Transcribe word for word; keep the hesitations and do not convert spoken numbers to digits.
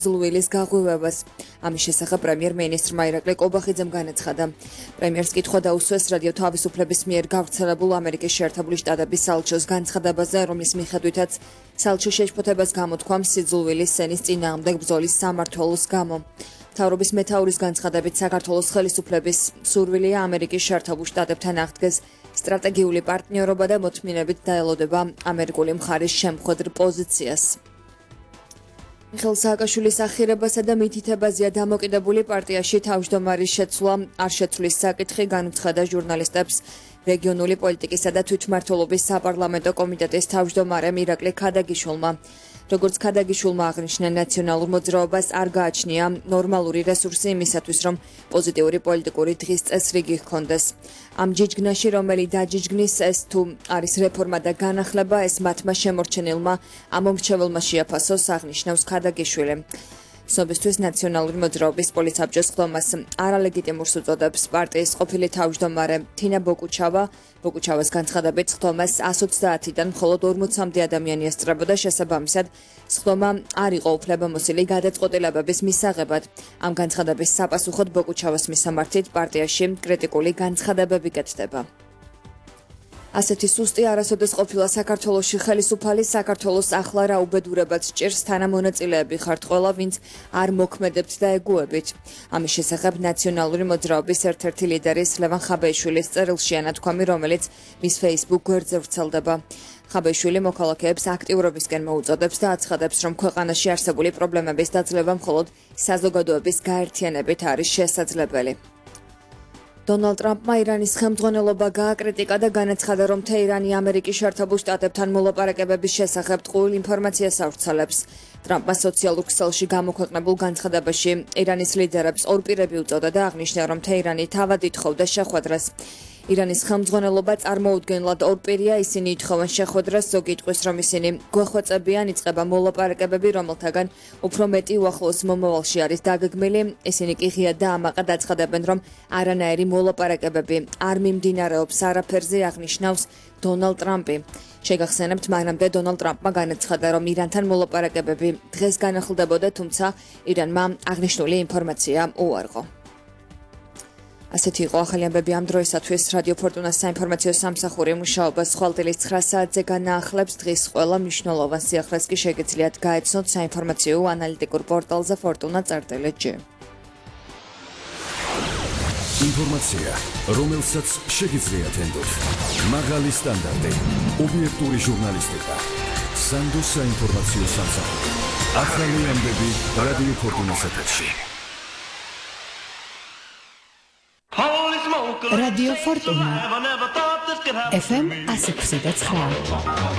ზლუილის გაღვივებას. ამის შესახებ პრემიერ-მინისტრმა ირაკლი კობახიძემ განაცხადა. პრემიერს კითხვა დაუსვეს რადიო თავისუფლების მიერ გავრცელებულ ამერიკის შეერთებული შტატების საელჩოს განცხადებაზე, რომლის მიხედვითაც საელჩო შეშფოთებას გამოთქვამს სიძულვილის სენის წინააღმდეგ ბრძოლის სამმართველოს გამო. მთავრობის მეთაურის განცხადებით საქართველოს ხელისუფლების სურვილია ამერიკის შეერთებულ შტატებთან აღდგეს სტრატეგიული პარტნიორობა და მოთმინებით დაელოდება ამერიკული მხარის შემხვედრ პოზიციას. მიხეილ სააკაშვილის ახირებასა და მითითებაზეა დამოკიდებული პარტიაში თავმჯდომარის შეცვლა არ შეცვლის საკითხი განუცხადა ჟურნალისტებს რეგიონული პოლიტიკისა და თვითმმართველობის საპარლამენტო კომიტეტის თავმჯდომარემ ირაკლი ქადაგიშვილმა. როგორც ქადაგიშვილმა აღნიშნა, ნაციონალურ მოძრაობას არ გააჩნია ნორმალური რესურსი იმისათვის, რომ პოზიტიური პოლიტიკური დღის წესრიგი ჰქონდეს. ამ ჯიჯგნაში, რომელი დაჯიჯგნის ეს თუ არის რეფორმა და განახლება, ეს მათმა შემორჩენილმა ამომრჩეველმა შეაფასოს, აღნიშნავს ქადაგიშვილი. ცნობისთვის ნაციონალური მოძრაობის პოლიცაბჭოს ხდომას არალეგიტიმურს უწოდებს პარტიის ყოფილი თავმჯდომარე თინა ბოკუჩავა. ბოკუჩავას განცხადებით ხდომას εκατს ოცდაათიდან მხოლოდ ორმოცამდე ადამიანი ესწრებოდა, შესაბამისად ხდომა არ იყო უფლებამოსილი გადაწყვეტილებების მისაღებად. ამ განცხადების საპასუხოდ ბოკუჩავას მისამართით პარტიაში კრიტიკული განცხადებები კეთდება. ასეთი სუსტი არასოდეს ყოფილა საქართველოში ხელისუფალი საქართველოს ახლა რა უბედურებაც ჭირს თანამონაწილეები ხართ ყველა, ვინც არ მოქმედებთ და ეგუებით. ამის შესახებ ნაციონალური მოძრაობის ერთ-ერთი ლიდერის ლევან ხაბეიშვილის წერილშია ნათქვამი, რომელიც მის Facebook გვერდზე ვრცელდება. ხაბეიშვილი მოქალაქეებს აქტიურობისკენ მოუწოდებს და აცხადებს, რომ ქვეყანაში არსებული პრობლემების დაძლევა მხოლოდ საზოგადოების გაერთიანებით არის შესაძლებელი. დონალდ ტრამპმა ირანის ხელმძღვანელობა გააკრიტიკა და განაცხადა, რომ თეირანი ამერიკის შეერთებულ შტატებთან მოლაპარაკებების შესახებ ტყუილ ინფორმაციას ავრცელებს. ტრამპმა სოციალურ ქსელში გამოქვეყნებულ განცხადებაში ირანის ლიდერებს ორპირები უწოდა და აღნიშნა, რომ თეირანი თავად ითხოვდა შეხვედრას. ირანის ხელმძღვანელობა წარმოუდგენლად ორპირია, ისინი ითხოვენ შეხვედრას, ზოგი იტყვის, რომ ისინი გვეხვეწებიან, იწყება მოლაპარაკებები, რომელთაგან უფრო მეტი უახლოეს მომავალში არის დაგეგმილი. ისინი კი ღიად და ამაყად აცხადებენ, რომ არანაირი მოლაპარაკებები არ მიმდინარეობს არაფერზე, აღნიშნავს დონალდ ტრამპი. შეგახსენებთ, მანამდე დონალდ ტრამპმა განაცხადა, რომ ირანთან მოლაპარაკებები დღეს განახლდებოდა, თუმცა ირანმა აღნიშნული ინფორმაცია უარყო. ასეთი იყო ახალი ამბები ამ დროისათვის. რადიო ფორტუნას საინფორმაციო სამსახური მუშაობას ხვალდელის ცხრა საათზე განაახლებს. დღის ყველა მნიშვნელოვან სიახლეს კი შეგიძლიათ გაეცნოთ საინფორმაციო ანალიტიკურ პორტალზე ფორტუნა წერტილი ჯი. ინფორმაცია, რომელსაც შეგიძლიათ ენდოთ. მაღალი სტანდარტი, ობიექტური ჟურნალისტიკა. სანდოს საინფორმაციო სამსახური. ახალი ამბები რადიო ფორტუნას ეთერში. Radio Fortuna F M one oh six point nine